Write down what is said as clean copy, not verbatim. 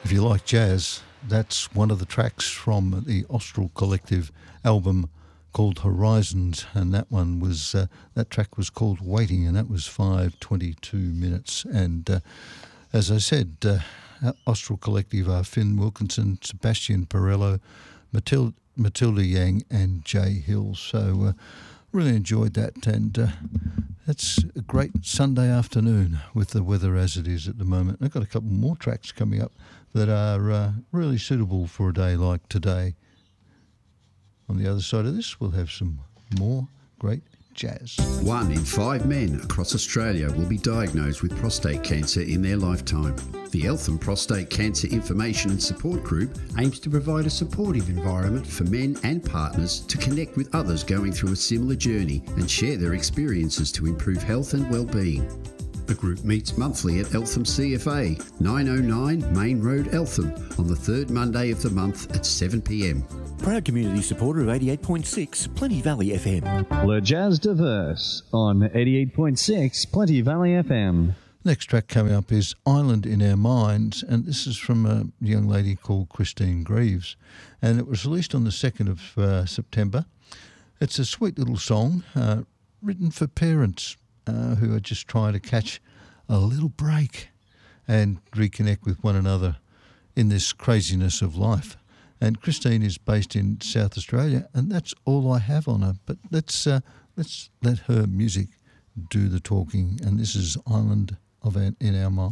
If you like jazz, that's one of the tracks from the Austral Collective album called Horizons, and that one was that track was called Waiting, and that was 5:22 minutes. And as I said, Austral Collective are Finn Wilkinson, Sebastian Perello, Matilda Yang, and Jay Hill. So really enjoyed that, and it's a great Sunday afternoon with the weather as it is at the moment. I've got a couple more tracks coming up that are really suitable for a day like today. On the other side of this, we'll have some more great jazz. 1 in 5 men across Australia will be diagnosed with prostate cancer in their lifetime. The Eltham Prostate Cancer Information and Support Group aims to provide a supportive environment for men and partners to connect with others going through a similar journey and share their experiences to improve health and well-being. The group meets monthly at Eltham CFA, 909 Main Road, Eltham, on the third Monday of the month at 7 p.m. Proud community supporter of 88.6 Plenty Valley FM. Le Jazz Diverse on 88.6 Plenty Valley FM. Next track coming up is Island in Our Minds, and this is from a young lady called Christine Greaves, and it was released on the 2nd of September. It's a sweet little song written for parents who are just trying to catch a little break and reconnect with one another in this craziness of life. And Christine is based in South Australia, and that's all I have on her. But let's let her music do the talking, and this is Island in Our Minds.